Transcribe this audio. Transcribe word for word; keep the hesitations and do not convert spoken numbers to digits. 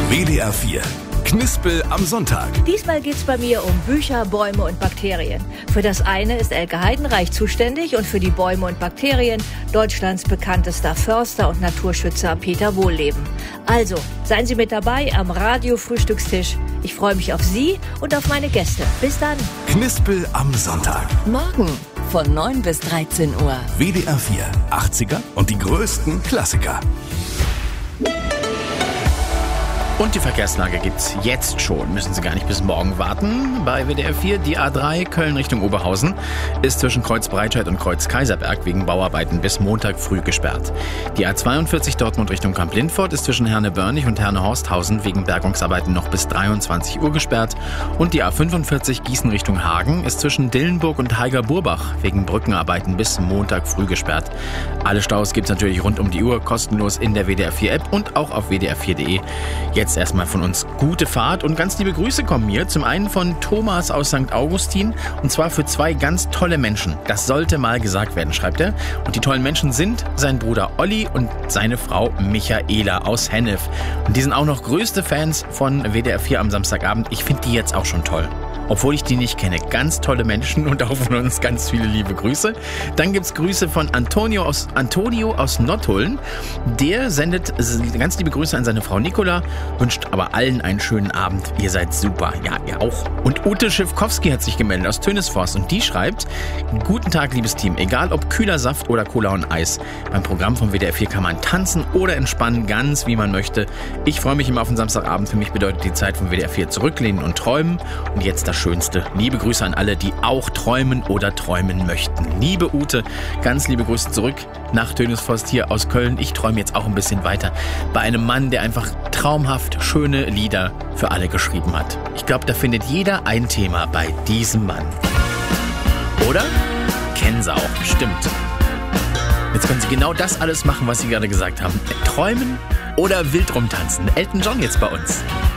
W D R vier. Knispel am Sonntag. Diesmal geht's bei mir um Bücher, Bäume und Bakterien. Für das eine ist Elke Heidenreich zuständig und für die Bäume und Bakterien Deutschlands bekanntester Förster und Naturschützer Peter Wohlleben. Also, seien Sie mit dabei am Radio-Frühstückstisch. Ich freue mich auf Sie und auf meine Gäste. Bis dann. Knispel am Sonntag. Morgen von neun bis dreizehn Uhr. W D R vier. achtziger und die größten Klassiker. Und die Verkehrslage gibt's jetzt schon. Müssen Sie gar nicht bis morgen warten. Bei W D R vier die A drei Köln Richtung Oberhausen ist zwischen Kreuz Breitscheid und Kreuz Kaiserberg wegen Bauarbeiten bis Montag früh gesperrt. Die A zweiundvierzig Dortmund Richtung Kamp-Lindfort ist zwischen Herne-Börnich und Herne-Horsthausen wegen Bergungsarbeiten noch bis dreiundzwanzig Uhr gesperrt. Und die A fünfundvierzig Gießen Richtung Hagen ist zwischen Dillenburg und Heiger-Burbach wegen Brückenarbeiten bis Montag früh gesperrt. Alle Staus gibt's natürlich rund um die Uhr kostenlos in der W D R vier App und auch auf w d r vier punkt de. Jetzt Jetzt erstmal von uns gute Fahrt und ganz liebe Grüße kommen hier. Zum einen von Thomas aus Sankt Augustin und zwar für zwei ganz tolle Menschen. Das sollte mal gesagt werden, schreibt er. Und die tollen Menschen sind sein Bruder Olli und seine Frau Michaela aus Hennef. Und die sind auch noch größte Fans von W D R vier am Samstagabend. Ich finde die jetzt auch schon toll. Obwohl ich die nicht kenne. Ganz tolle Menschen und auch von uns ganz viele liebe Grüße. Dann gibt's Grüße von Antonio aus, Antonio aus Nottuln. Der sendet ganz liebe Grüße an seine Frau Nicola, wünscht aber allen einen schönen Abend. Ihr seid super. Ja, ihr auch. Und Ute Schiffkowski hat sich gemeldet aus Tönisforst und die schreibt: Guten Tag, liebes Team. Egal ob kühler Saft oder Cola und Eis. Beim Programm von W D R vier kann man tanzen oder entspannen, ganz wie man möchte. Ich freue mich immer auf den Samstagabend. Für mich bedeutet die Zeit von W D R vier zurücklehnen und träumen. Und jetzt das Schönste. Liebe Grüße an alle, die auch träumen oder träumen möchten. Liebe Ute, ganz liebe Grüße zurück nach Tönisforst hier aus Köln. Ich träume jetzt auch ein bisschen weiter bei einem Mann, der einfach traumhaft schöne Lieder für alle geschrieben hat. Ich glaube, da findet jeder ein Thema bei diesem Mann. Oder? Kennen Sie auch, bestimmt. Jetzt können Sie genau das alles machen, was Sie gerade gesagt haben. Träumen oder wild rumtanzen. Elton John jetzt bei uns.